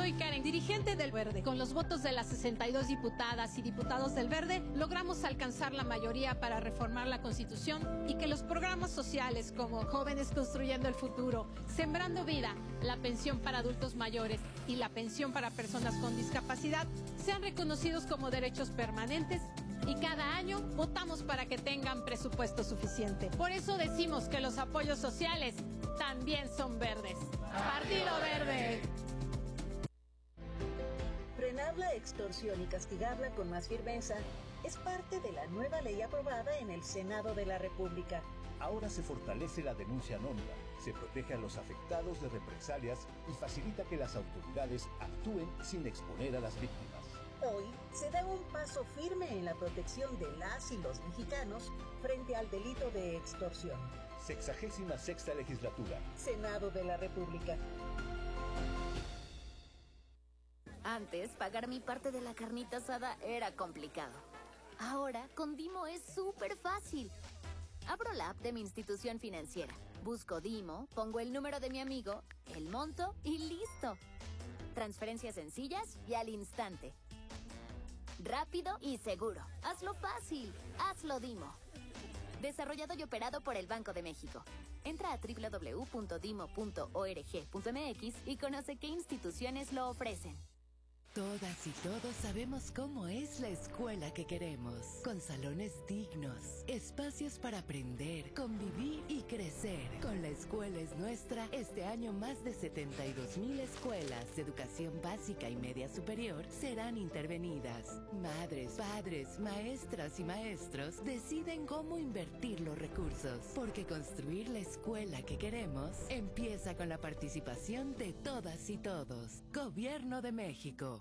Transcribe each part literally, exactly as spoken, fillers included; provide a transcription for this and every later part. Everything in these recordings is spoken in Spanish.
Soy Karen, dirigente del Verde. Con los votos de las sesenta y dos diputadas y diputados del Verde, logramos alcanzar la mayoría para reformar la Constitución y que los programas sociales como Jóvenes Construyendo el Futuro, Sembrando Vida, la pensión para adultos mayores y la pensión para personas con discapacidad sean reconocidos como derechos permanentes. Y cada año votamos para que tengan presupuesto suficiente. Por eso decimos que los apoyos sociales también son verdes. ¡Partido Verde! Frenar la extorsión y castigarla con más firmeza es parte de la nueva ley aprobada en el Senado de la República. Ahora se fortalece la denuncia anónima, se protege a los afectados de represalias y facilita que las autoridades actúen sin exponer a las víctimas. Hoy se da un paso firme en la protección de las y los mexicanos frente al delito de extorsión. Sexagésima sexta legislatura. Senado de la República. Antes, pagar mi parte de la carnita asada era complicado. Ahora, con Dimo es súper fácil. Abro la app de mi institución financiera, busco Dimo, pongo el número de mi amigo, el monto y listo. Transferencias sencillas y al instante. Rápido y seguro. Hazlo fácil. Hazlo Dimo. Desarrollado y operado por el Banco de México. Entra a doble u doble u doble u punto dimo punto org punto m x y conoce qué instituciones lo ofrecen. Todas y todos sabemos cómo es la escuela que queremos, con salones dignos, espacios para aprender, convivir y crecer. Con La Escuela es Nuestra, este año más de setenta y dos mil escuelas de educación básica y media superior serán intervenidas. Madres, padres, maestras y maestros deciden cómo invertir los recursos, porque construir la escuela que queremos empieza con la participación de todas y todos. Gobierno de México.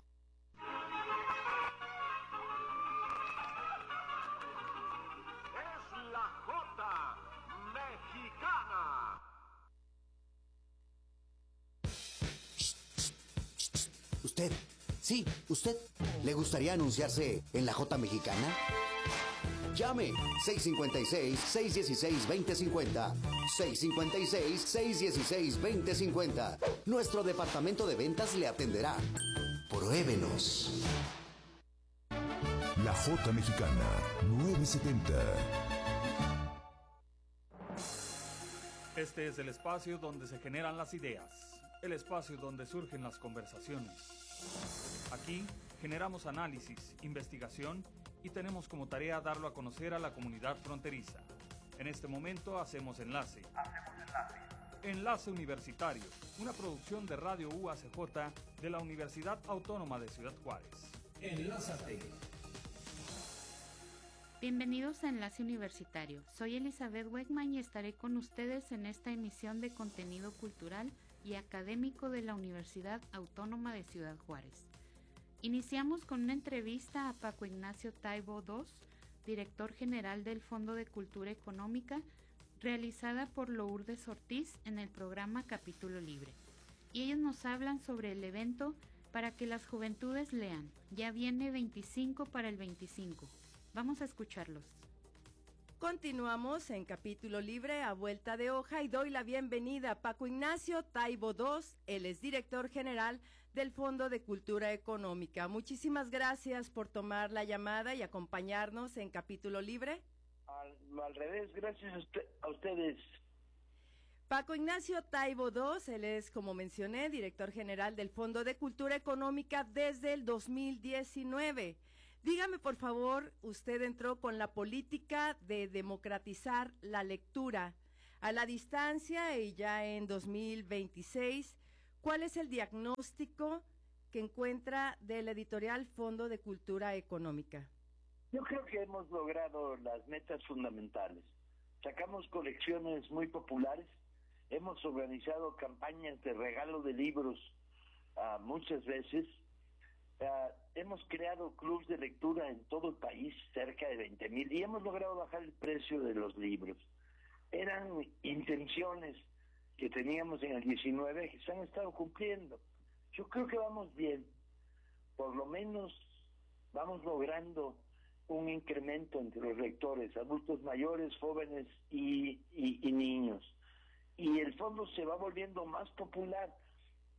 Mexicana. ¿Usted? Sí, usted. ¿Le gustaría anunciarse en la J Mexicana? Llame seis cinco seis, seis uno seis, dos cero cinco cero. seis cinco seis, seis uno seis, dos cero cinco cero. Nuestro departamento de ventas le atenderá. Pruébenos. La J Mexicana, nueve setenta. Este es el espacio donde se generan las ideas, el espacio donde surgen las conversaciones. Aquí generamos análisis, investigación y tenemos como tarea darlo a conocer a la comunidad fronteriza. En este momento hacemos enlace. Hacemos enlace. Enlace Universitario, una producción de Radio U A C J de la Universidad Autónoma de Ciudad Juárez. Enlázate. Bienvenidos a Enlace Universitario. Soy Elizabeth Wegman y estaré con ustedes en esta emisión de contenido cultural y académico de la Universidad Autónoma de Ciudad Juárez. Iniciamos con una entrevista a Paco Ignacio Taibo segundo, director general del Fondo de Cultura Económica, realizada por Lourdes Ortiz en el programa Capítulo Libre. Y ellos nos hablan sobre el evento Para que las juventudes lean. Ya viene veinticinco para el veinticinco. Vamos a escucharlos. Continuamos en Capítulo Libre a vuelta de hoja y doy la bienvenida a Paco Ignacio Taibo segundo. Él es director general del Fondo de Cultura Económica. Muchísimas gracias por tomar la llamada y acompañarnos en Capítulo Libre. Al, al revés, gracias a, usted, a ustedes. Paco Ignacio Taibo segundo, él es, como mencioné, director general del Fondo de Cultura Económica desde el dos mil diecinueve. Dígame, por favor, usted entró con la política de democratizar la lectura a la distancia y ya en dos mil veintiséis, ¿cuál es el diagnóstico que encuentra del editorial Fondo de Cultura Económica? Yo creo que hemos logrado las metas fundamentales. Sacamos colecciones muy populares, hemos organizado campañas de regalo de libros uh, muchas veces. Uh, hemos creado clubes de lectura en todo el país, cerca de veinte mil, y hemos logrado bajar el precio de los libros. Eran intenciones que teníamos en el diecinueve que se han estado cumpliendo. Yo creo que vamos bien, por lo menos vamos logrando un incremento entre los lectores, adultos mayores, jóvenes y, y, y niños. Y el fondo se va volviendo más popular.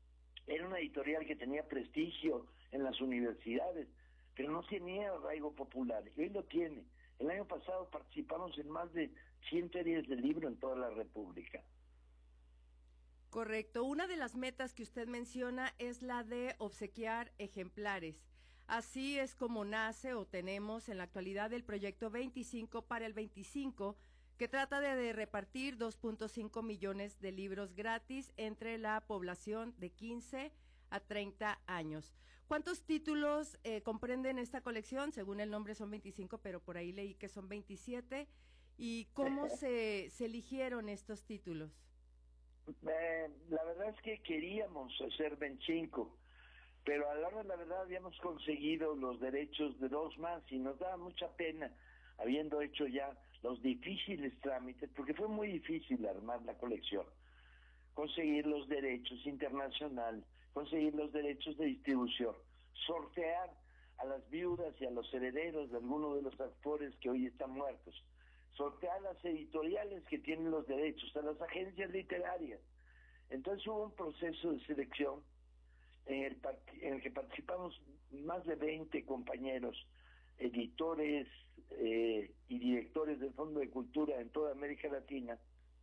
Era una editorial que tenía prestigio en las universidades, pero no tenía arraigo popular, y hoy lo tiene. El año pasado participamos en más de cien ferias de libro en toda la República. Correcto. Una de las metas que usted menciona es la de obsequiar ejemplares. Así es como nace o tenemos en la actualidad el proyecto veinticinco para el veinticinco, que trata de, de repartir dos punto cinco millones de libros gratis entre la población de quince a treinta años. ¿Cuántos títulos eh, comprenden esta colección? Según el nombre son veinticinco, pero por ahí leí que son veintisiete. ¿Y cómo se, se eligieron estos títulos? Eh, la verdad es que queríamos hacer veinticinco, pero a la hora de la verdad habíamos conseguido los derechos de dos más y nos daba mucha pena, habiendo hecho ya los difíciles trámites, porque fue muy difícil armar la colección, conseguir los derechos internacional, conseguir los derechos de distribución, sortear a las viudas y a los herederos de algunos de los actores que hoy están muertos, sortear a las editoriales que tienen los derechos, a las agencias literarias. Entonces hubo un proceso de selección en el, en el que participamos más de veinte compañeros, editores eh, y directores del Fondo de Cultura en toda América Latina,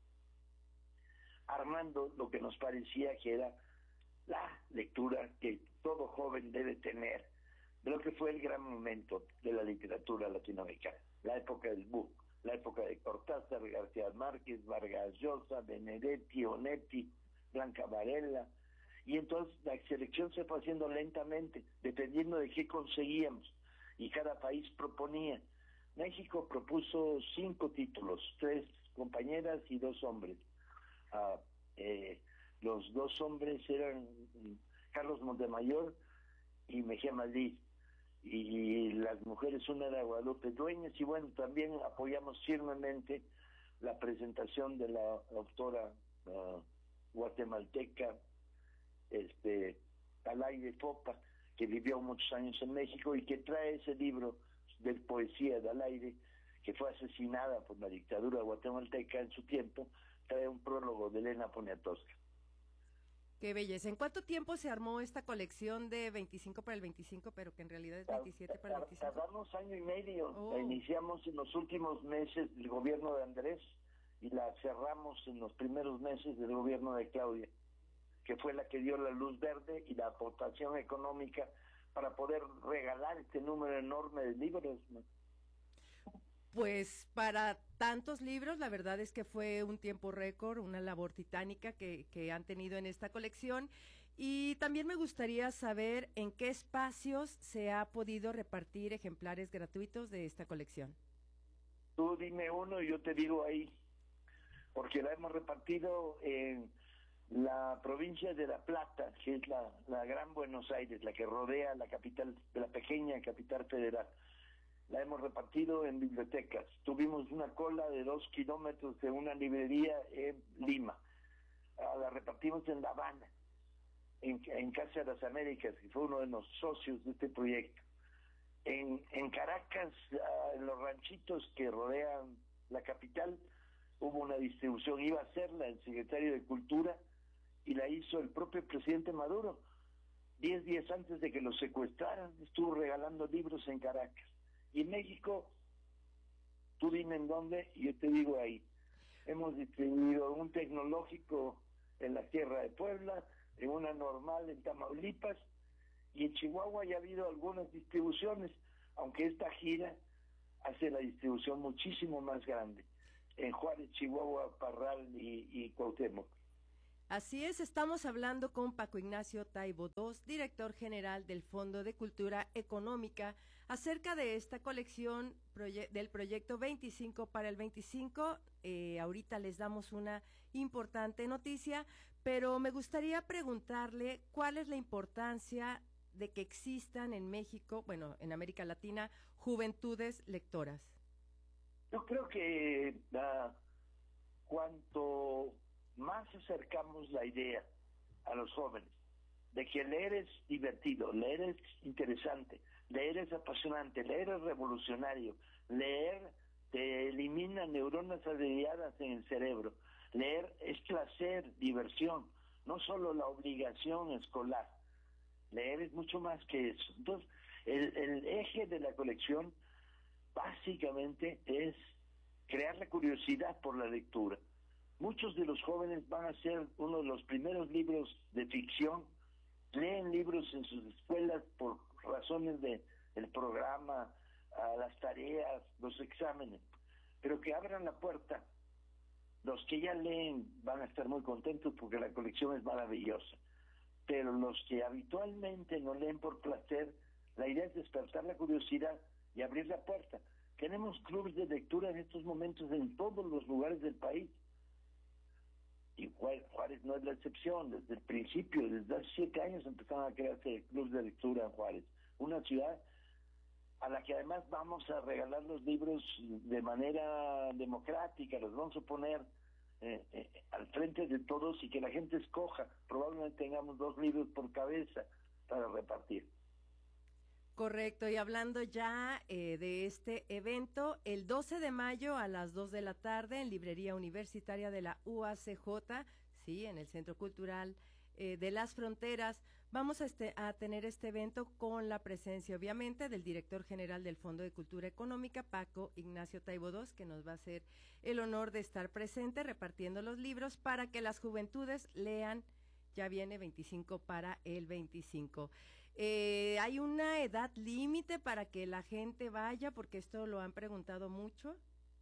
armando lo que nos parecía que era la lectura que todo joven debe tener, de lo que fue el gran momento de la literatura latinoamericana, la época del boom, la época de Cortázar, García Márquez, Vargas Llosa, Benedetti, Onetti, Blanca Varela, y entonces la selección se fue haciendo lentamente, dependiendo de qué conseguíamos, y cada país proponía. México propuso cinco títulos, tres compañeras y dos hombres. Ah, eh, los dos hombres eran Carlos Montemayor y Mejía Madrid, y las mujeres una era Guadalupe Dueñas, y bueno, también apoyamos firmemente la presentación de la autora uh, guatemalteca este Dalaide Popa, que vivió muchos años en México y que trae ese libro de poesía de Dalaide, que fue asesinada por la dictadura guatemalteca en su tiempo. Trae un prólogo de Elena Poniatowska. Qué belleza. ¿En cuánto tiempo se armó esta colección de veinticinco para el veinticinco, pero que en realidad es veintisiete para el veinticinco? Tardamos año y medio. Oh. La iniciamos en los últimos meses del gobierno de Andrés y la cerramos en los primeros meses del gobierno de Claudia, que fue la que dio la luz verde y la aportación económica para poder regalar este número enorme de libros, ¿no? Pues para tantos libros, la verdad es que fue un tiempo récord, una labor titánica que, que han tenido en esta colección. Y también me gustaría saber en qué espacios se ha podido repartir ejemplares gratuitos de esta colección. Tú dime uno y yo te digo ahí, porque la hemos repartido en la provincia de La Plata, que es la, la gran Buenos Aires, la que rodea la capital, de la pequeña capital federal. La hemos repartido en bibliotecas. Tuvimos una cola de dos kilómetros de una librería en Lima. Ah, la repartimos en La Habana, en, en Casa de las Américas, que fue uno de los socios de este proyecto. En, en Caracas, ah, en los ranchitos que rodean la capital, hubo una distribución. Iba a hacerla el secretario de Cultura y la hizo el propio presidente Maduro. Diez días antes de que lo secuestraran, estuvo regalando libros en Caracas. Y en México, tú dime en dónde y yo te digo ahí. Hemos distribuido un tecnológico en la Sierra de Puebla, en una normal en Tamaulipas, y en Chihuahua ya ha habido algunas distribuciones, aunque esta gira hace la distribución muchísimo más grande, en Juárez, Chihuahua, Parral y, y Cuauhtémoc. Así es, estamos hablando con Paco Ignacio Taibo segundo, director general del Fondo de Cultura Económica, acerca de esta colección proye- del proyecto veinticinco para el veinticinco. Eh, ahorita les damos una importante noticia, pero me gustaría preguntarle cuál es la importancia de que existan en México, bueno, en América Latina, juventudes lectoras. Yo creo que uh, cuanto más acercamos la idea a los jóvenes de que leer es divertido, leer es interesante, leer es apasionante, leer es revolucionario, leer te elimina neuronas adheridas en el cerebro, leer es placer, diversión, no solo la obligación escolar. Leer es mucho más que eso. Entonces, el, el eje de la colección básicamente es crear la curiosidad por la lectura. Muchos de los jóvenes van a ser uno de los primeros libros de ficción, leen libros en sus escuelas por razones de el programa, a las tareas, los exámenes, pero que abran la puerta. Los que ya leen van a estar muy contentos porque la colección es maravillosa, pero los que habitualmente no leen por placer, la idea es despertar la curiosidad y abrir la puerta. Tenemos clubes de lectura en estos momentos en todos los lugares del país. Y Juárez no es la excepción. Desde el principio, desde hace siete años empezaron a crearse clubes de lectura en Juárez. Una ciudad a la que además vamos a regalar los libros de manera democrática, los vamos a poner eh, eh, al frente de todos y que la gente escoja. Probablemente tengamos dos libros por cabeza para repartir. Correcto, y hablando ya eh, de este evento, el doce de mayo a las dos de la tarde en Librería Universitaria de la U A C J, sí, en el Centro Cultural eh, de las Fronteras, vamos a, este, a tener este evento con la presencia, obviamente, del director general del Fondo de Cultura Económica, Paco Ignacio Taibo segundo, que nos va a hacer el honor de estar presente repartiendo los libros para que las juventudes lean. Ya viene veinticinco para el veinticinco. Eh, ¿Hay una edad límite para que la gente vaya? Porque esto lo han preguntado mucho.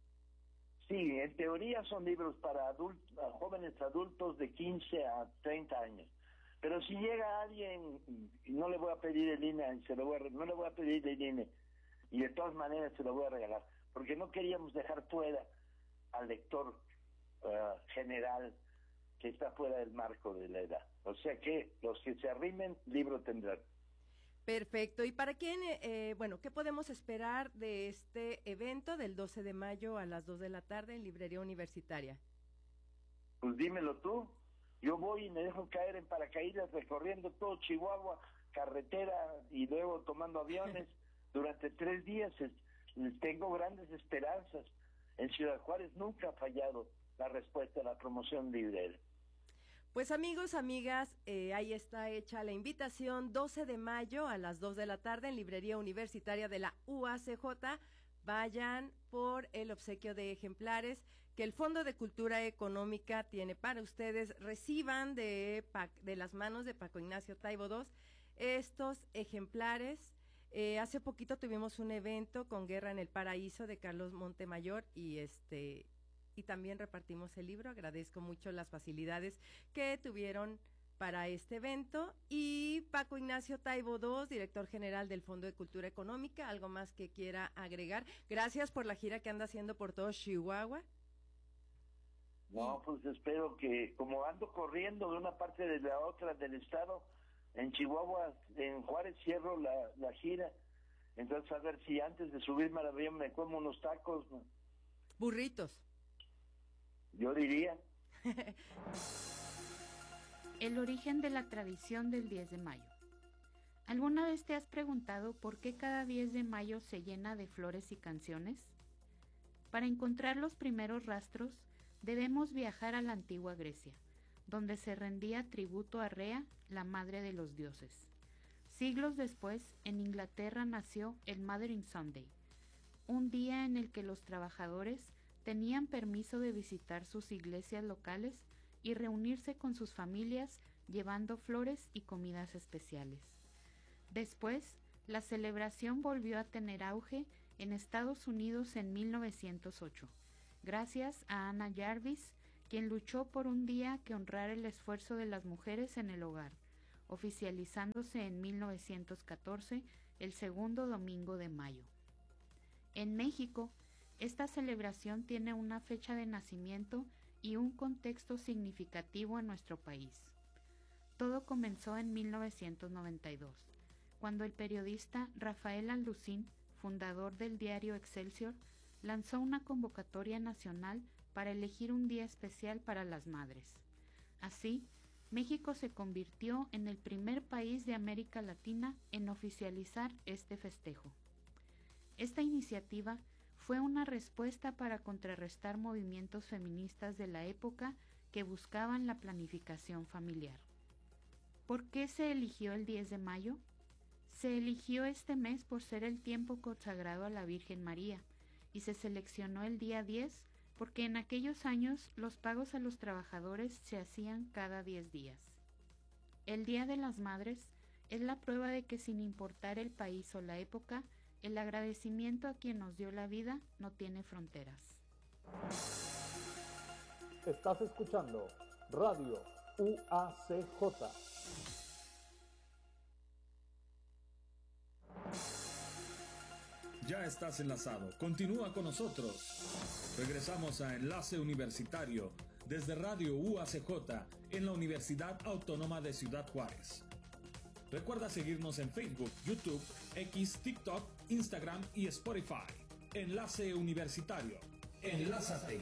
Sí, en teoría son libros para adultos, jóvenes adultos de quince a treinta años. Pero si llega alguien, no le voy a pedir el I N E, se lo voy a, no le voy a pedir el I N E, y de todas maneras se lo voy a regalar, porque no queríamos dejar fuera al lector uh, general que está fuera del marco de la edad. O sea que los que se arrimen, libro tendrán. Perfecto. ¿Y para quién, eh, bueno, qué podemos esperar de este evento del doce de mayo a las dos de la tarde en Librería Universitaria? Pues dímelo tú. Yo voy y me dejo caer en paracaídas recorriendo todo Chihuahua, carretera y luego tomando aviones durante tres días. Tengo grandes esperanzas. En Ciudad Juárez nunca ha fallado la respuesta a la promoción librera. Pues amigos, amigas, eh, ahí está hecha la invitación, doce de mayo a las dos de la tarde en Librería Universitaria de la U A C J. Vayan por el obsequio de ejemplares que el Fondo de Cultura Económica tiene para ustedes. Reciban de, de las manos de Paco Ignacio Taibo segundo estos ejemplares. Eh, hace poquito tuvimos un evento con Guerra en el Paraíso de Carlos Montemayor y este... y también repartimos el libro. Agradezco mucho las facilidades que tuvieron para este evento. Y Paco Ignacio Taibo segundo, director general del Fondo de Cultura Económica, ¿algo más que quiera agregar? Gracias por la gira que anda haciendo por todo Chihuahua. No, pues espero que, como ando corriendo de una parte de la otra del estado, en Chihuahua, en Juárez cierro la, la gira, entonces a ver si antes de subirme al avión me como unos tacos, ¿no? Burritos. Yo diría. El origen de la tradición del diez de mayo. ¿Alguna vez te has preguntado por qué cada diez de mayo se llena de flores y canciones? Para encontrar los primeros rastros, debemos viajar a la antigua Grecia, donde se rendía tributo a Rea, la madre de los dioses. Siglos después, en Inglaterra nació el Mothering Sunday, un día en el que los trabajadores tenían permiso de visitar sus iglesias locales y reunirse con sus familias llevando flores y comidas especiales. Después, la celebración volvió a tener auge en Estados Unidos en mil novecientos ocho, gracias a Anna Jarvis, quien luchó por un día que honrara el esfuerzo de las mujeres en el hogar, oficializándose en mil novecientos catorce, el segundo domingo de mayo. En México, esta celebración tiene una fecha de nacimiento y un contexto significativo en nuestro país. Todo comenzó en mil novecientos noventa y dos, cuando el periodista Rafael Alducín, fundador del diario Excelsior, lanzó una convocatoria nacional para elegir un día especial para las madres. Así, México se convirtió en el primer país de América Latina en oficializar este festejo. Esta iniciativa fue una respuesta para contrarrestar movimientos feministas de la época que buscaban la planificación familiar. ¿Por qué se eligió el diez de mayo? Se eligió este mes por ser el tiempo consagrado a la Virgen María, y se seleccionó el día diez porque en aquellos años los pagos a los trabajadores se hacían cada diez días. El Día de las Madres es la prueba de que sin importar el país o la época, el agradecimiento a quien nos dio la vida no tiene fronteras. Estás escuchando Radio U A C J. Ya estás enlazado. Continúa con nosotros. Regresamos a Enlace Universitario desde Radio U A C J en la Universidad Autónoma de Ciudad Juárez. Recuerda seguirnos en Facebook, YouTube, X, TikTok, Instagram y Spotify. Enlace Universitario. Enlázate.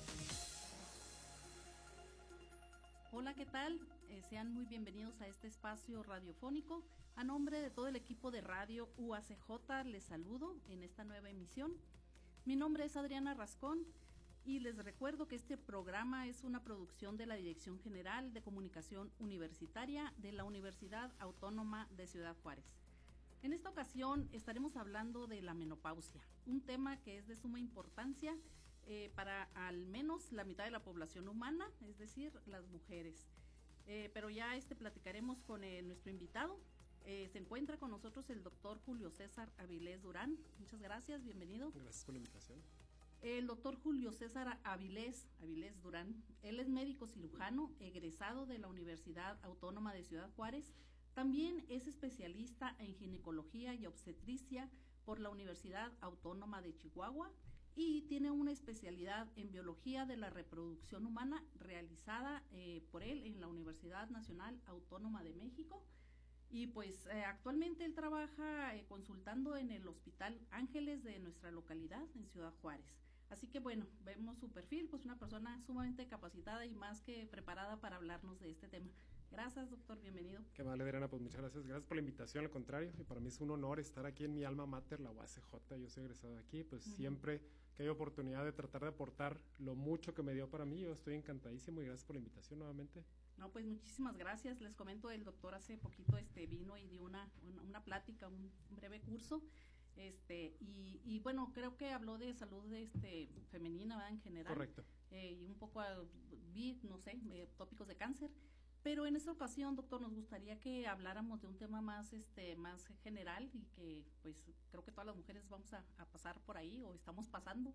Hola, ¿qué tal? Eh, sean muy bienvenidos a este espacio radiofónico. A nombre de todo el equipo de Radio U A C J, les saludo en esta nueva emisión. Mi nombre es Adriana Rascón y les recuerdo que este programa es una producción de la Dirección General de Comunicación Universitaria de la Universidad Autónoma de Ciudad Juárez. En esta ocasión estaremos hablando de la menopausia, un tema que es de suma importancia eh, para al menos la mitad de la población humana, es decir, las mujeres. Eh, pero ya este platicaremos con eh, nuestro invitado. Eh, se encuentra con nosotros el doctor Julio César Avilés Durán. Muchas gracias, bienvenido. Gracias por la invitación. El doctor Julio César Avilés, Avilés Durán, él es médico cirujano, egresado de la Universidad Autónoma de Ciudad Juárez. También es especialista en ginecología y obstetricia por la Universidad Autónoma de Chihuahua y tiene una especialidad en biología de la reproducción humana realizada eh, por él en la Universidad Nacional Autónoma de México. Y pues eh, actualmente él trabaja eh, consultando en el Hospital Ángeles de nuestra localidad, en Ciudad Juárez. Así que bueno, vemos su perfil, pues una persona sumamente capacitada y más que preparada para hablarnos de este tema. Gracias, doctor, bienvenido. Qué mal, Adriana, pues muchas gracias. Gracias por la invitación, al contrario, y para mí es un honor estar aquí en mi alma mater, la U A C J. Yo soy egresado de aquí, pues uh-huh. Siempre que hay oportunidad de tratar de aportar lo mucho que me dio para mí, yo estoy encantadísimo y gracias por la invitación nuevamente. No, pues muchísimas gracias. Les comento, el doctor hace poquito este vino y dio una, una, una plática, un breve curso, este y, y bueno, creo que habló de salud este femenina, ¿verdad? En general. Correcto. Eh, y un poco vi, no sé, eh, tópicos de cáncer. Pero en esta ocasión, doctor, nos gustaría que habláramos de un tema más, este, más general y que, pues, creo que todas las mujeres vamos a, a pasar por ahí o estamos pasando.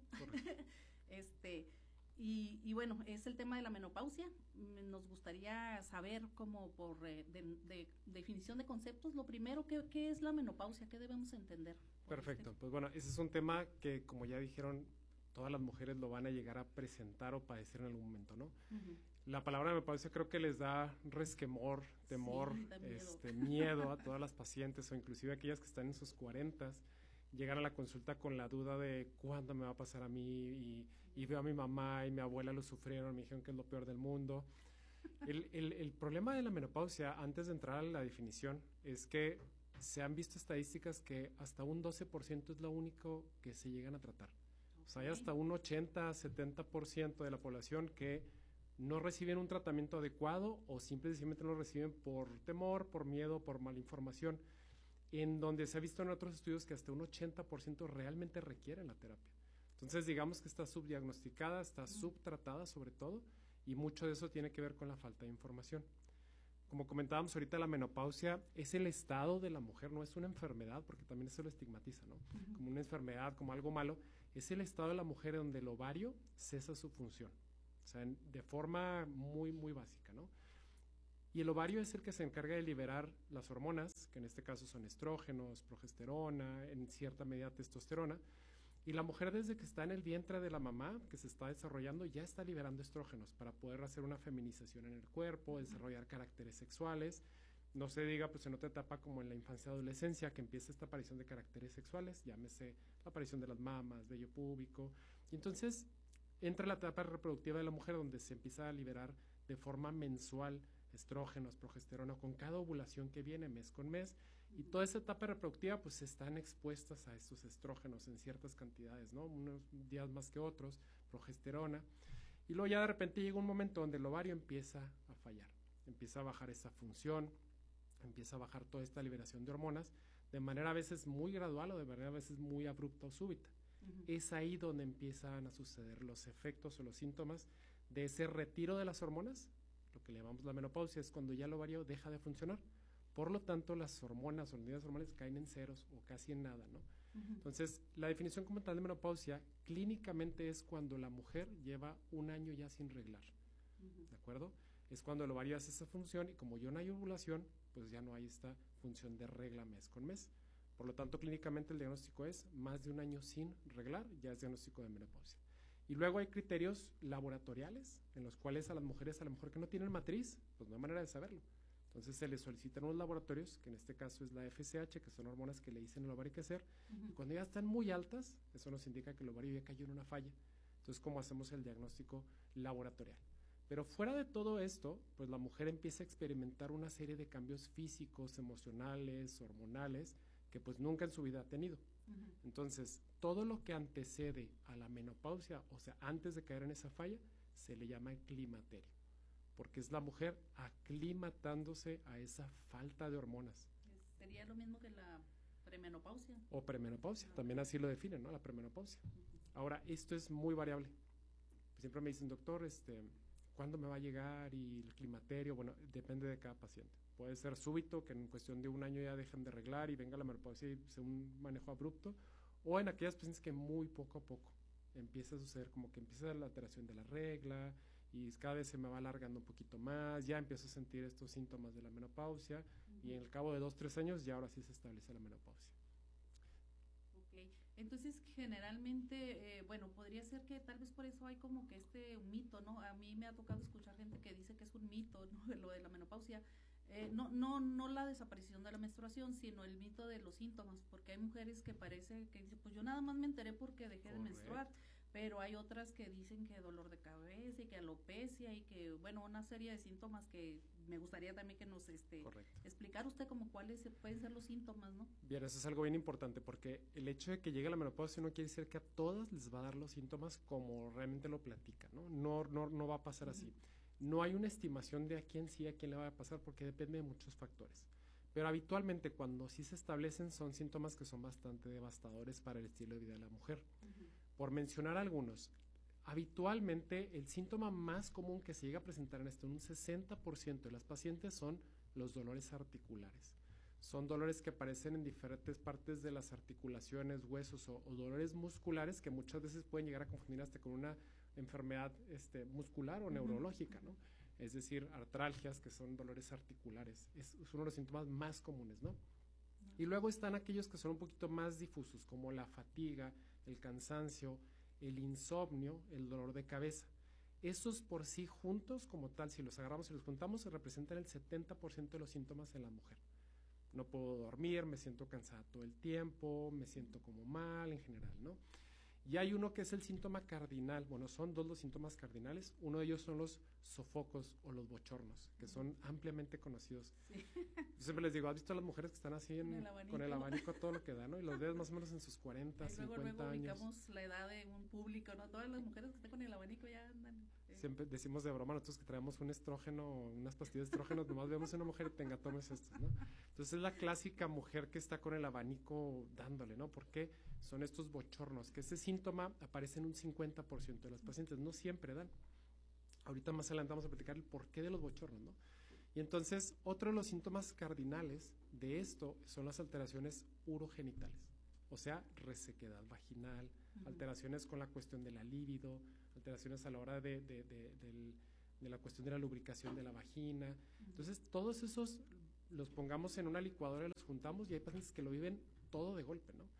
este. Y, y bueno, es el tema de la menopausia. Nos gustaría saber como por eh, de, de definición de conceptos, lo primero, ¿qué, qué es la menopausia? ¿Qué debemos entender? Perfecto, este? Pues bueno, ese es un tema que, como ya dijeron, todas las mujeres lo van a llegar a presentar o padecer en algún momento, ¿no? Uh-huh. La palabra menopausia creo que les da resquemor, temor, sí, miedo. este miedo a todas las pacientes o inclusive aquellas que están en sus cuarentas, llegan a la consulta con la duda de cuándo me va a pasar a mí y, y veo a mi mamá y mi abuela lo sufrieron, me dijeron que es lo peor del mundo. El, el, el problema de la menopausia, antes de entrar a la definición, es que se han visto estadísticas que hasta un doce por ciento es lo único que se llegan a tratar. Okay. O sea, hay hasta un ochenta, setenta por ciento de la población que no reciben un tratamiento adecuado o simplemente no lo reciben por temor, por miedo, por mala información, en donde se ha visto en otros estudios que hasta un ochenta por ciento realmente requieren la terapia. Entonces, digamos que está subdiagnosticada, está subtratada sobre todo, y mucho de eso tiene que ver con la falta de información. Como comentábamos ahorita, la menopausia es el estado de la mujer, no es una enfermedad, porque también eso lo estigmatiza, ¿no? Uh-huh. Como una enfermedad, como algo malo, es el estado de la mujer donde el ovario cesa su función. O sea, en, de forma muy, muy básica, ¿no? Y el ovario es el que se encarga de liberar las hormonas, que en este caso son estrógenos, progesterona, en cierta medida testosterona. Y la mujer desde que está en el vientre de la mamá, que se está desarrollando, ya está liberando estrógenos para poder hacer una feminización en el cuerpo, desarrollar caracteres sexuales. No se diga, pues en otra etapa como en la infancia y adolescencia, que empieza esta aparición de caracteres sexuales, llámese la aparición de las mamas, vello púbico. Y entonces entra la etapa reproductiva de la mujer donde se empieza a liberar de forma mensual estrógenos, progesterona, con cada ovulación que viene mes con mes, y toda esa etapa reproductiva pues están expuestas a estos estrógenos en ciertas cantidades, ¿no? Unos días más que otros, progesterona, Y luego ya de repente llega un momento donde el ovario empieza a fallar, empieza a bajar esa función, empieza a bajar toda esta liberación de hormonas, de manera a veces muy gradual o de manera a veces muy abrupta o súbita. Uh-huh. Es ahí donde empiezan a suceder los efectos o los síntomas de ese retiro de las hormonas, lo que le llamamos la menopausia, es cuando ya el ovario deja de funcionar. Por lo tanto, las hormonas o las unidades hormonales caen en ceros o casi en nada, ¿no? Uh-huh. Entonces, la definición como tal de menopausia clínicamente es cuando la mujer lleva un año ya sin reglar, uh-huh. ¿de acuerdo? Es cuando el ovario hace esa función y como ya no hay ovulación, pues ya no hay esta función de regla mes con mes. Por lo tanto, clínicamente el diagnóstico es más de un año sin reglar, ya es diagnóstico de menopausia. Y luego hay criterios laboratoriales en los cuales a las mujeres, a lo mejor que no tienen matriz, pues no hay manera de saberlo. Entonces se les solicitan unos laboratorios, que en este caso es la F S H, que son hormonas que le dicen al ovario qué hacer, uh-huh. y cuando ya están muy altas, eso nos indica que el ovario ya cayó en una falla. Entonces, ¿cómo hacemos el diagnóstico laboratorial? Pero fuera de todo esto, pues la mujer empieza a experimentar una serie de cambios físicos, emocionales, hormonales, que pues nunca en su vida ha tenido. Uh-huh. Entonces, todo lo que antecede a la menopausia, o sea, antes de caer en esa falla, se le llama climaterio, porque es la mujer aclimatándose a esa falta de hormonas. ¿Sería lo mismo que la premenopausia? O premenopausia, uh-huh. también así lo definen, ¿no? La premenopausia. Uh-huh. Ahora, esto es muy variable. Siempre me dicen, doctor, este, ¿cuándo me va a llegar? Y el climaterio, bueno, depende de cada paciente. Puede ser súbito, que en cuestión de un año ya dejen de reglar y venga la menopausia y sea un manejo abrupto, o en aquellas pacientes que muy poco a poco empieza a suceder, como que empieza la alteración de la regla y cada vez se me va alargando un poquito más, ya empiezo a sentir estos síntomas de la menopausia, uh-huh. y en el cabo de dos, tres años ya ahora sí se establece la menopausia. Ok, entonces generalmente, eh, bueno, podría ser que tal vez por eso hay como que este mito, ¿no? A mí me ha tocado escuchar gente que dice que es un mito, ¿no? De lo de la menopausia. Eh, no, no, no la desaparición de la menstruación, sino el mito de los síntomas, porque hay mujeres que parece que dicen, pues yo nada más me enteré porque dejé Correcto. de menstruar, pero hay otras que dicen que dolor de cabeza y que alopecia y que, bueno, una serie de síntomas que me gustaría también que nos este, explicar usted como cuáles pueden ser los síntomas, ¿no? Bien, eso es algo bien importante, porque el hecho de que llegue la menopausia no quiere decir que a todas les va a dar los síntomas como realmente lo platica, ¿no? No, no, no va a pasar uh-huh. así. No hay una estimación de a quién sí, a quién le va a pasar, porque depende de muchos factores. Pero habitualmente cuando sí se establecen son síntomas que son bastante devastadores para el estilo de vida de la mujer. Uh-huh. Por mencionar algunos, habitualmente el síntoma más común que se llega a presentar en esto, en un sesenta por ciento de las pacientes, son los dolores articulares. Son dolores que aparecen en diferentes partes de las articulaciones, huesos o, o dolores musculares que muchas veces pueden llegar a confundir hasta con una enfermedad este, muscular o uh-huh. neurológica, ¿no? Es decir, artralgias, que son dolores articulares. Es, es uno de los síntomas más comunes, ¿no? Uh-huh. Y luego están aquellos que son un poquito más difusos, como la fatiga, el cansancio, el insomnio, el dolor de cabeza. Esos por sí juntos, como tal, si los agarramos y los juntamos, se representan el setenta por ciento de los síntomas en la mujer. No puedo dormir, me siento cansada todo el tiempo, me siento como mal en general, ¿no? Y hay uno que es el síntoma cardinal. Bueno, son dos los síntomas cardinales. Uno de ellos son los sofocos o los bochornos, que son ampliamente conocidos. Sí. Yo siempre les digo, ¿has visto a las mujeres que están así en, el con el abanico todo lo que da, ¿no? Y los ves más o menos en sus cuarenta, luego, cincuenta luego años. ubicamos la edad de un público, ¿no? Todas las mujeres que están con el abanico ya andan. Eh. Siempre decimos de broma nosotros que traemos un estrógeno, unas pastillas de estrógeno, nomás vemos a una mujer y tenga, tomes estos, ¿no? Entonces es la clásica mujer que está con el abanico dándole, ¿no? ¿Por qué? Son estos bochornos, que ese síntoma aparece en un cincuenta por ciento de las pacientes, no siempre dan. Ahorita más adelante vamos a platicar el porqué de los bochornos, ¿no? Y entonces, otro de los síntomas cardinales de esto son las alteraciones urogenitales, o sea, resequedad vaginal, uh-huh. alteraciones con la cuestión de la libido, alteraciones a la hora de, de, de, de, de la cuestión de la lubricación de la vagina. Uh-huh. Entonces, todos esos los pongamos en una licuadora, los juntamos y hay pacientes que lo viven todo de golpe, ¿no?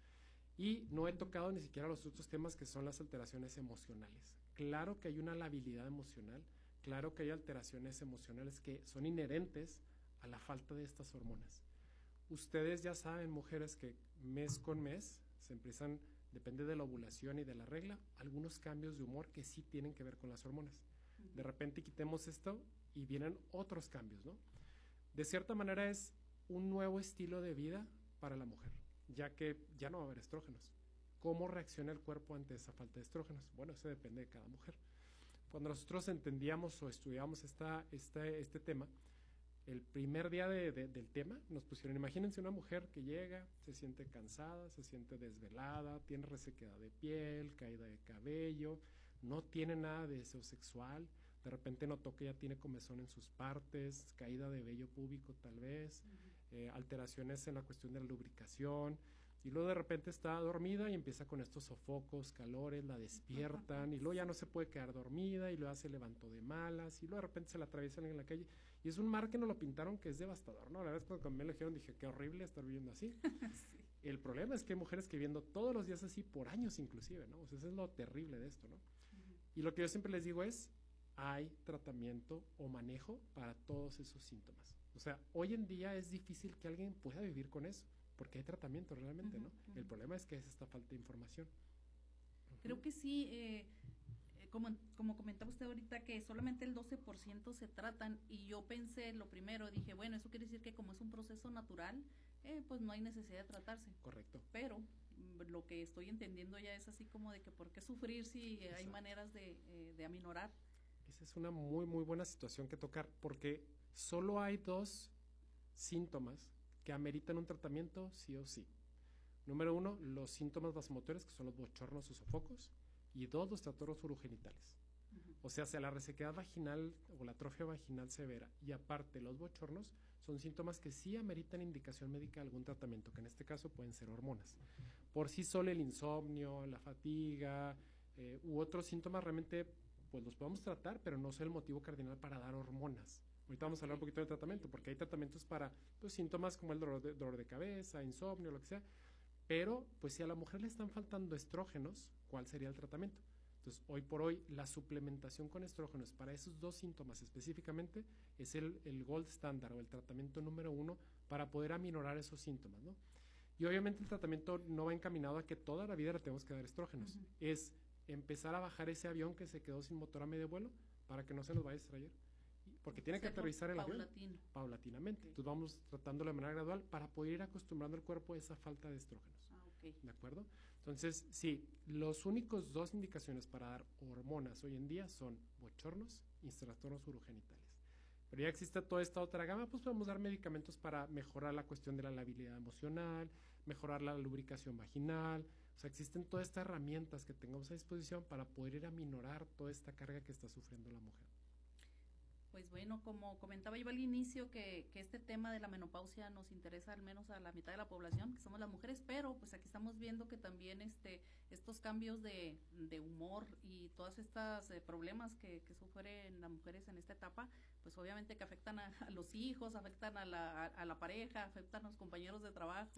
Y no he tocado ni siquiera los otros temas que son las alteraciones emocionales. Claro que hay una labilidad emocional, claro que hay alteraciones emocionales que son inherentes a la falta de estas hormonas. Ustedes ya saben, mujeres, que mes con mes se empiezan, depende de la ovulación y de la regla, algunos cambios de humor que sí tienen que ver con las hormonas. De repente quitemos esto y vienen otros cambios, ¿no? De cierta manera es un nuevo estilo de vida para la mujer, ya que ya no va a haber estrógenos. ¿Cómo reacciona el cuerpo ante esa falta de estrógenos? Bueno, eso depende de cada mujer. cuando nosotros entendíamos o estudiábamos esta, esta, este tema, el primer día de, de, del tema nos pusieron, imagínense una mujer que llega, se siente cansada, se siente desvelada, tiene resequedad de piel, caída de cabello, no tiene nada de deseo sexual, de repente notó que ya tiene comezón en sus partes, caída de vello púbico tal vez, uh-huh. eh, alteraciones en la cuestión de la lubricación, y luego de repente está dormida y empieza con estos sofocos, calores, la despiertan, y luego ya no se puede quedar dormida, y luego ya se levantó de malas, y luego de repente se la atraviesa alguien en la calle, y es un mar que nos lo pintaron que es devastador, ¿no? La verdad es que cuando me lo dijeron dije, qué horrible estar viviendo así. Sí. El problema es que hay mujeres que viviendo todos los días así, por años inclusive, ¿no? O sea, eso es lo terrible de esto, ¿no? Uh-huh. Y lo que yo siempre les digo es, hay tratamiento o manejo para todos esos síntomas. O sea, hoy en día es difícil que alguien pueda vivir con eso, porque hay tratamiento realmente, uh-huh, ¿no? Uh-huh. El problema es que es esta falta de información. Uh-huh. Creo que sí, eh, como, como comentaba usted ahorita, que solamente el doce por ciento se tratan, y yo pensé lo primero, dije, bueno, eso quiere decir que como es un proceso natural, eh, pues no hay necesidad de tratarse. Correcto. Pero lo que estoy entendiendo ya es así como de que por qué sufrir si Exacto. hay maneras de, eh, de aminorar. Esa es una muy, muy buena situación que tocar, porque solo hay dos síntomas que ameritan un tratamiento sí o sí. Número uno, los síntomas vasomotores, que son los bochornos o sofocos, y dos, los trastornos urogenitales. Uh-huh. O sea, sea la resequedad vaginal o la atrofia vaginal severa, y aparte los bochornos, son síntomas que sí ameritan indicación médica de algún tratamiento, que en este caso pueden ser hormonas. Por sí solo el insomnio, la fatiga, eh, u otros síntomas realmente pues los podemos tratar, pero no es el motivo cardinal para dar hormonas. Ahorita vamos a hablar un poquito del tratamiento, porque hay tratamientos para pues, síntomas como el dolor de, dolor de cabeza, insomnio, lo que sea, pero pues si a la mujer le están faltando estrógenos, ¿cuál sería el tratamiento? Entonces, hoy por hoy, la suplementación con estrógenos para esos dos síntomas específicamente es el, el gold standard o el tratamiento número uno para poder aminorar esos síntomas, ¿no? Y obviamente el tratamiento no va encaminado a que toda la vida le tenemos que dar estrógenos, uh-huh. es empezar a bajar ese avión que se quedó sin motor a medio vuelo para que no se nos vaya a distraer, porque tiene que aterrizar el avión paulatinamente. Okay. Entonces vamos tratándolo de manera gradual para poder ir acostumbrando el cuerpo a esa falta de estrógenos. Ah, okay. ¿De acuerdo? Entonces, sí, los únicos dos indicaciones para dar hormonas hoy en día son bochornos y trastornos urogenitales. Pero ya existe toda esta otra gama, pues podemos dar medicamentos para mejorar la cuestión de la labilidad emocional, mejorar la lubricación vaginal. O sea, existen todas estas herramientas que tengamos a disposición para poder ir a minorar toda esta carga que está sufriendo la mujer. Pues bueno, como comentaba yo al inicio, que, que este tema de la menopausia nos interesa al menos a la mitad de la población, que somos las mujeres, pero pues aquí estamos viendo que también este estos cambios de, de humor y todos estos eh, problemas que, que sufren las mujeres en esta etapa, pues obviamente que afectan a, a los hijos, afectan a la, a, a la pareja, afectan a los compañeros de trabajo,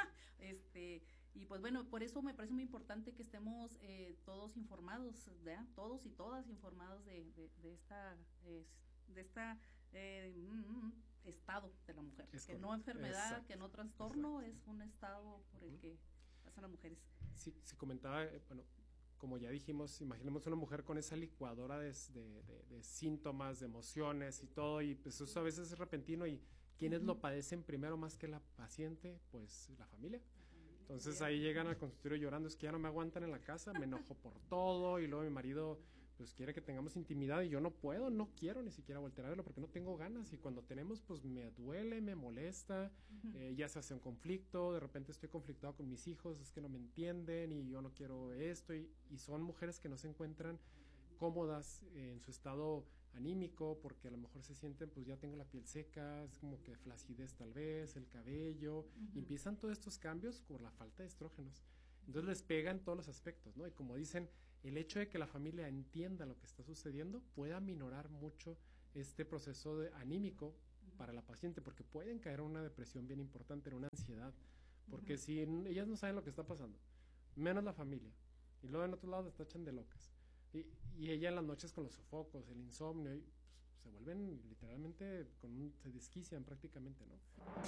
este y pues bueno, por eso me parece muy importante que estemos eh, todos informados, ¿verdad? Todos y todas informados de, de, de esta... Eh, de esta eh, mm, estado de la mujer, es que correcto. No enfermedad, exacto, que no trastorno, exacto. Es un estado por el uh-huh. que pasan las mujeres. Sí, se comentaba, eh, bueno, como ya dijimos, imaginemos una mujer con esa licuadora de, de, de, de síntomas, de emociones y todo, y pues eso a veces es repentino, y ¿quiénes uh-huh. lo padecen primero más que la paciente? Pues la familia. Entonces ahí llegan al consultorio llorando, es que ya no me aguantan en la casa, me enojo por todo, y luego mi marido pues quiere que tengamos intimidad y yo no puedo, no quiero ni siquiera voltear a verlo porque no tengo ganas, y cuando tenemos pues me duele, me molesta, uh-huh. eh, ya se hace un conflicto, de repente estoy conflictado con mis hijos, es que no me entienden y yo no quiero esto, y, y son mujeres que no se encuentran cómodas eh, en su estado anímico, porque a lo mejor se sienten, pues ya tengo la piel seca, es como que flacidez tal vez, el cabello, uh-huh. y empiezan todos estos cambios por la falta de estrógenos. Entonces les pega en todos los aspectos, ¿no? Y como dicen, el hecho de que la familia entienda lo que está sucediendo puede aminorar mucho este proceso de anímico uh-huh. para la paciente, porque pueden caer en una depresión bien importante, en una ansiedad, porque uh-huh. si ellas no saben lo que está pasando, menos la familia, y luego en otro lado las tachan de locas, y, y ella en las noches con los sofocos, el insomnio, y, pues, se vuelven literalmente, con un, se desquician prácticamente, ¿no?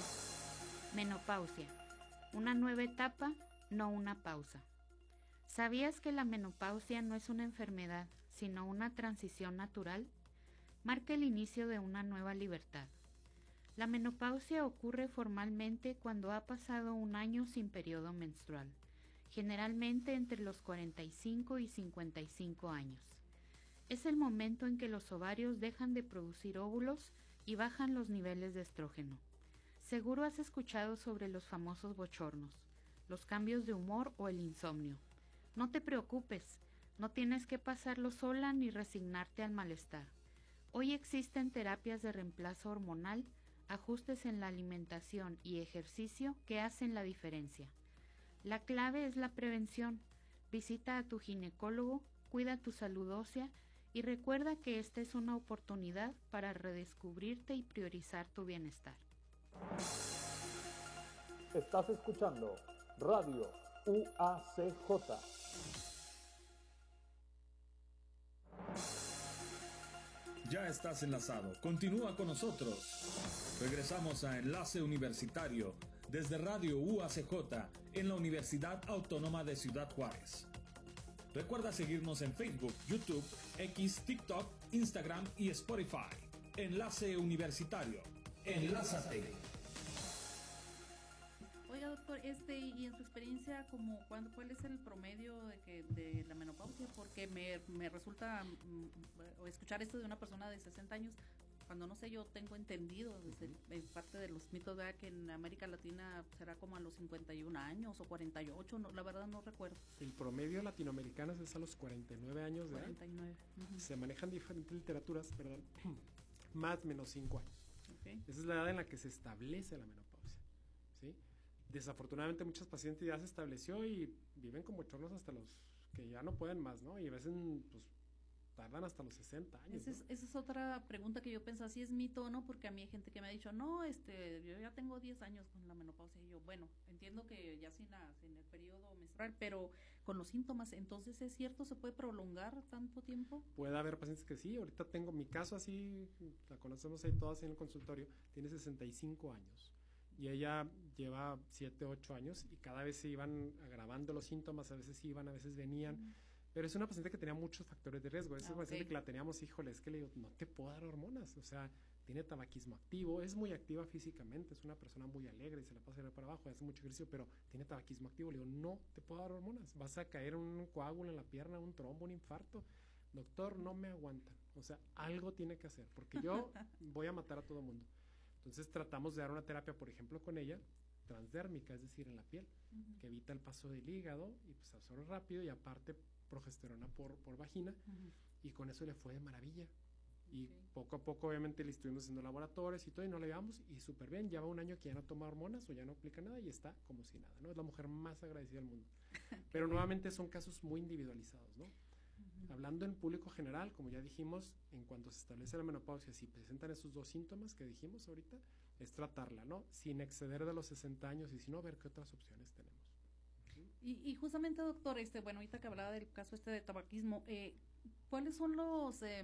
Menopausia, una nueva etapa, no una pausa. ¿Sabías que la menopausia no es una enfermedad, sino una transición natural? Marca el inicio de una nueva libertad. La menopausia ocurre formalmente cuando ha pasado un año sin periodo menstrual, generalmente entre los cuarenta y cinco y cincuenta y cinco años. Es el momento en que los ovarios dejan de producir óvulos y bajan los niveles de estrógeno. Seguro has escuchado sobre los famosos bochornos, los cambios de humor o el insomnio. No te preocupes, no tienes que pasarlo sola ni resignarte al malestar. Hoy existen terapias de reemplazo hormonal, ajustes en la alimentación y ejercicio que hacen la diferencia. La clave es la prevención. Visita a tu ginecólogo, cuida tu salud ósea y recuerda que esta es una oportunidad para redescubrirte y priorizar tu bienestar. Estás escuchando Radio U A C J. Ya estás enlazado. Continúa con nosotros. Regresamos a Enlace Universitario desde Radio U A C J en la Universidad Autónoma de Ciudad Juárez. Recuerda seguirnos en Facebook, YouTube, X, TikTok, Instagram y Spotify. Enlace Universitario. Enlázate. Oiga, doctor, este, y en su experiencia, como cuando, ¿cuál es el promedio de que de la menopausia? Porque me, me resulta mm, escuchar esto de una persona de sesenta años, cuando no sé, yo tengo entendido desde el, en parte de los mitos, ¿verdad?, que en América Latina será como a los cincuenta y un años o cuarenta y ocho, no, la verdad no recuerdo. El promedio latinoamericano es a los cuarenta y nueve años de cuarenta y nueve. edad. Uh-huh. Se manejan diferentes literaturas, perdón, más menos cinco años. Okay. Esa es la edad en la que se establece la menopausia, ¿sí? Desafortunadamente muchos pacientes ya se estableció y viven como chornos hasta los que ya no pueden más, ¿no? Y a veces pues tardan hasta los sesenta años. Esa es, ¿no? esa es otra pregunta que yo pensaba, si es mito o no, porque a mí hay gente que me ha dicho, no, este, yo ya tengo diez años con la menopausia, y yo, bueno, entiendo que ya sin, la, sin el periodo menstrual, pero con los síntomas, entonces, ¿es cierto, se puede prolongar tanto tiempo? Puede haber pacientes que sí, ahorita tengo mi caso así, la conocemos ahí todas en el consultorio, tiene sesenta y cinco años. Y ella lleva siete, ocho años y cada vez se iban agravando los síntomas, a veces iban, a veces venían. Mm. Pero es una paciente que tenía muchos factores de riesgo. Es ah, una okay. paciente que la teníamos, híjole, es que le digo, no te puedo dar hormonas. O sea, tiene tabaquismo activo, es muy activa físicamente, es una persona muy alegre y se la pasa para abajo, hace mucho ejercicio, pero tiene tabaquismo activo. Le digo, no te puedo dar hormonas. Vas a caer en un coágulo en la pierna, un trombo, un infarto. Doctor, no me aguantan. O sea, algo tiene que hacer, porque yo voy a matar a todo mundo. Entonces tratamos de dar una terapia, por ejemplo, con ella, transdérmica, es decir, en la piel, uh-huh. que evita el paso del hígado y pues absorbe rápido y aparte progesterona por, por vagina, uh-huh. y con eso le fue de maravilla. Y okay. poco a poco obviamente le estuvimos haciendo laboratorios y todo y no le llevamos y súper bien, lleva un año que ya no toma hormonas o ya no aplica nada y está como si nada, ¿no? Es la mujer más agradecida del mundo. Pero nuevamente son casos muy individualizados, ¿no? Hablando en público general, como ya dijimos, en cuanto se establece la menopausia, si presentan esos dos síntomas que dijimos ahorita, es tratarla, ¿no? Sin exceder de los sesenta años y si no, ver qué otras opciones tenemos. ¿Sí? Y, y justamente, doctor, este, bueno, ahorita que hablaba del caso este de tabaquismo, eh, ¿cuáles son los eh,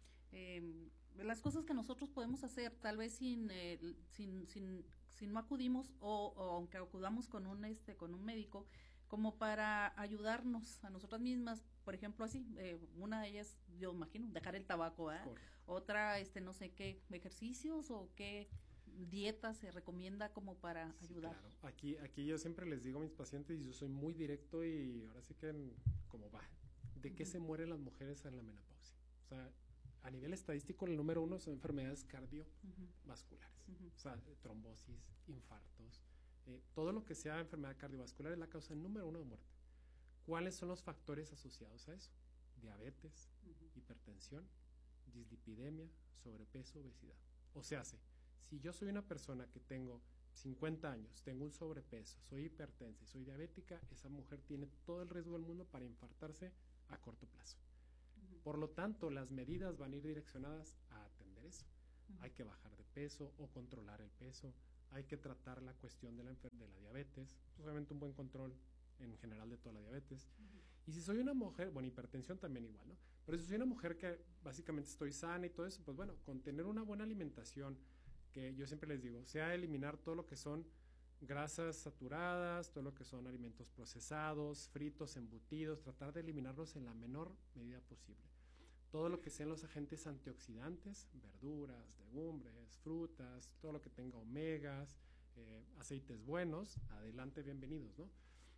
eh, las cosas que nosotros podemos hacer, tal vez sin eh, sin, sin, sin no acudimos o, o aunque acudamos con un este con un médico, como para ayudarnos a nosotras mismas? Por ejemplo, así, eh, una de ellas, yo imagino, dejar el tabaco, ¿eh? Otra, este, no sé qué, ejercicios o qué dieta se recomienda como para sí, ayudar. Claro. Aquí, aquí yo siempre les digo a mis pacientes, y yo soy muy directo y ahora sí que, en, como va, ¿de uh-huh. qué se mueren las mujeres en la menopausia? O sea, a nivel estadístico, el número uno son enfermedades cardiovasculares, uh-huh. o sea, trombosis, infartos, eh, todo lo que sea enfermedad cardiovascular es la causa número uno de muerte. ¿Cuáles son los factores asociados a eso? Diabetes, uh-huh. hipertensión, dislipidemia, sobrepeso, obesidad. O sea, si yo soy una persona que tengo cincuenta años, tengo un sobrepeso, soy hipertensa y soy diabética, esa mujer tiene todo el riesgo del mundo para infartarse a corto plazo. Uh-huh. Por lo tanto, las medidas van a ir direccionadas a atender eso. Uh-huh. Hay que bajar de peso o controlar el peso, hay que tratar la cuestión de la, enfer- de la diabetes, pues obviamente un buen control en general de toda la diabetes. Uh-huh. Y si soy una mujer, bueno, hipertensión también igual, ¿no? Pero si soy una mujer que básicamente estoy sana y todo eso, pues bueno, con tener una buena alimentación, que yo siempre les digo, sea eliminar todo lo que son grasas saturadas, todo lo que son alimentos procesados, fritos, embutidos, tratar de eliminarlos en la menor medida posible. Todo lo que sean los agentes antioxidantes, verduras, legumbres, frutas, todo lo que tenga omegas, eh, aceites buenos, adelante, bienvenidos, ¿no?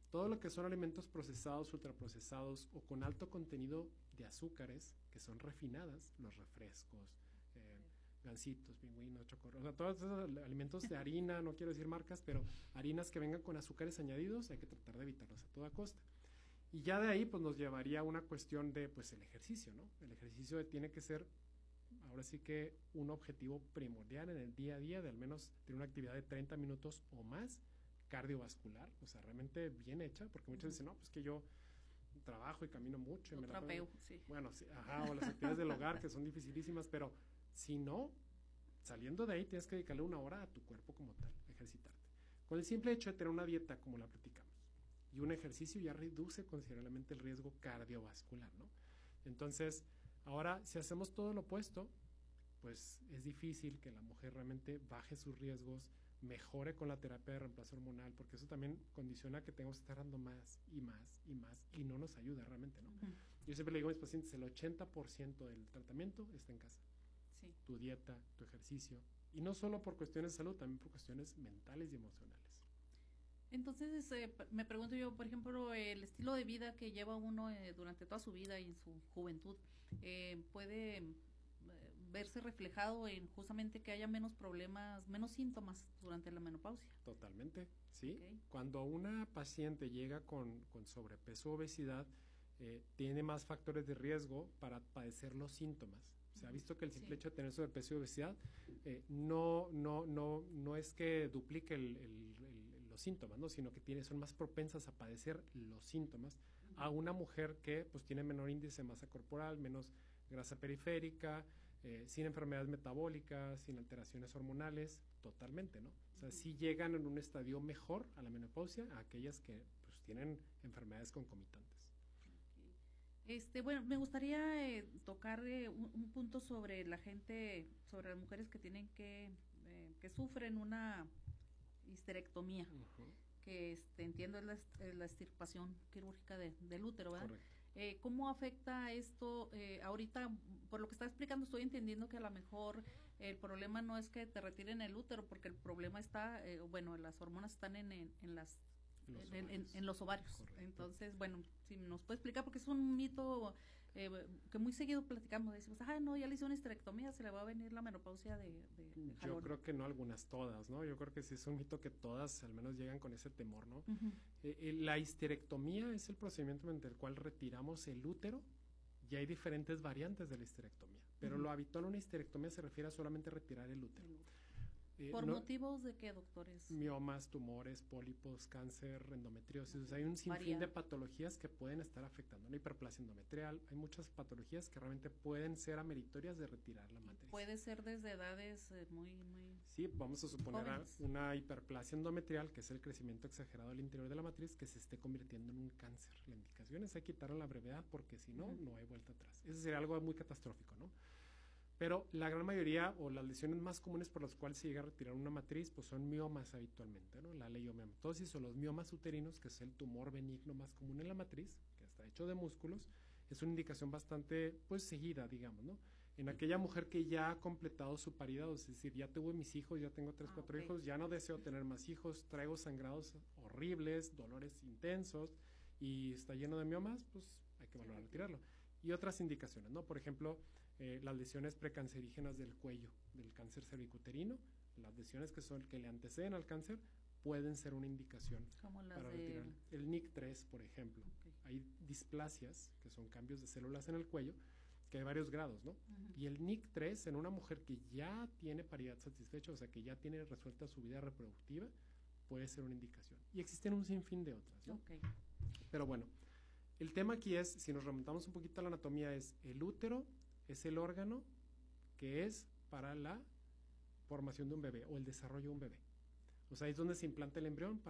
todo lo que son alimentos procesados, ultraprocesados o con alto contenido de azúcares, que son refinadas, los refrescos, eh, gansitos, pingüinos, chocorros, o sea, todos esos alimentos de harina, no quiero decir marcas, pero harinas que vengan con azúcares añadidos, hay que tratar de evitarlos a toda costa. Y ya de ahí, pues nos llevaría a una cuestión de, pues el ejercicio, ¿no? El ejercicio tiene que ser, ahora sí que un objetivo primordial en el día a día, de al menos tener una actividad de treinta minutos o más, cardiovascular, o sea, realmente bien hecha, porque muchos uh-huh. dicen, no, pues que yo trabajo y camino mucho. Y me trapeo, la... sí. Bueno, sí, ajá, o las actividades del hogar que son dificilísimas, pero si no, saliendo de ahí tienes que dedicarle una hora a tu cuerpo como tal, ejercitarte. Con el simple hecho de tener una dieta como la platicamos y un ejercicio ya reduce considerablemente el riesgo cardiovascular, ¿no? Entonces, ahora, si hacemos todo lo opuesto, pues es difícil que la mujer realmente baje sus riesgos, mejore con la terapia de reemplazo hormonal, porque eso también condiciona que tengamos que estar dando más y más y más y no nos ayuda realmente, ¿no? Uh-huh. Yo siempre le digo a mis pacientes, el ochenta por ciento del tratamiento está en casa. Sí. Tu dieta, tu ejercicio, y no solo por cuestiones de salud, también por cuestiones mentales y emocionales. Entonces, eh, me pregunto yo, por ejemplo, el estilo de vida que lleva uno eh, durante toda su vida y en su juventud, eh, puede eh, verse reflejado en justamente que haya menos problemas, menos síntomas durante la menopausia. Totalmente, sí. Okay. Cuando una paciente llega con, con sobrepeso o obesidad, eh, tiene más factores de riesgo para padecer los síntomas. Se ha visto que el simple sí. hecho de tener sobrepeso y obesidad eh, no, no, no, no es que duplique el, el, el, los síntomas, ¿no? Sino que tiene, son más propensas a padecer los síntomas uh-huh. a una mujer que pues tiene menor índice de masa corporal, menos grasa periférica, eh, sin enfermedades metabólicas, sin alteraciones hormonales, totalmente, ¿no? O sea, uh-huh. sí llegan en un estadio mejor a la menopausia a aquellas que pues tienen enfermedades concomitantes. Este, bueno, me gustaría eh, tocar eh, un, un punto sobre la gente, sobre las mujeres que tienen que, eh, que sufren una histerectomía, uh-huh. que este, entiendo es la, es la extirpación quirúrgica de, del útero, ¿verdad? Eh, ¿Cómo afecta esto? Eh, ahorita, por lo que está explicando, estoy entendiendo que a lo mejor el problema no es que te retiren el útero, porque el problema está, eh, bueno, las hormonas están en, en, en las En, en, en, en los ovarios. Correcto. Entonces, bueno, si nos puede explicar, porque es un mito eh, que muy seguido platicamos, decimos, ah, no, ya le hizo una histerectomía, se le va a venir la menopausia de, de, de jalón. Yo creo que no algunas, todas, ¿no? Yo creo que sí es un mito que todas al menos llegan con ese temor, ¿no? Uh-huh. Eh, eh, la histerectomía es el procedimiento mediante el cual retiramos el útero, y hay diferentes variantes de la histerectomía, pero uh-huh. lo habitual en una histerectomía se refiere a solamente retirar el útero. Uh-huh. Eh, ¿Por no, motivos de qué, doctores? Miomas, tumores, pólipos, cáncer, endometriosis. Okay. O sea, hay un sinfín Varía. de patologías que pueden estar afectando. Una hiperplasia endometrial. Hay muchas patologías que realmente pueden ser ameritorias de retirar la matriz. Puede ser desde edades eh, muy, muy... Sí, vamos a suponer jóvenes. Una hiperplasia endometrial, que es el crecimiento exagerado del interior de la matriz, que se esté convirtiendo en un cáncer. La indicación es hay que quitarle la brevedad, porque si no, uh-huh. no hay vuelta atrás. Eso sería algo muy catastrófico, ¿no? Pero la gran mayoría o las lesiones más comunes por las cuales se llega a retirar una matriz pues son miomas habitualmente, ¿no? La leiomamatosis o los miomas uterinos, que es el tumor benigno más común en la matriz, que está hecho de músculos, es una indicación bastante pues seguida, digamos, ¿no? En aquella mujer que ya ha completado su paridad, es decir, ya tuve mis hijos, ya tengo tres, ah, cuatro okay. hijos, ya no deseo tener más hijos, traigo sangrados horribles, dolores intensos y está lleno de miomas, pues hay que volver a retirarlo. Y otras indicaciones, ¿no? Por ejemplo, Eh, las lesiones precancerígenas del cuello, del cáncer cervicuterino, las lesiones que son que le anteceden al cáncer pueden ser una indicación como las para de... retirar. El N I C tres, por ejemplo. Okay. Hay displasias, que son cambios de células en el cuello, que hay varios grados, ¿no? Uh-huh. Y el N I C tres en una mujer que ya tiene paridad satisfecha, o sea, que ya tiene resuelta su vida reproductiva, puede ser una indicación. Y existen un sinfín de otras, ¿no? Okay. Pero bueno, el tema aquí es, si nos remontamos un poquito a la anatomía, es el útero es el órgano que es para la formación de un bebé o el desarrollo de un bebé. O sea, es donde se implanta el embrión para